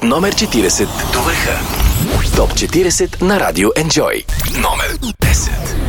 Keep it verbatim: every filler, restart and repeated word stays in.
от номер четиридесет до върха. Топ четиридесет на Радио Enjoy. Номер десет.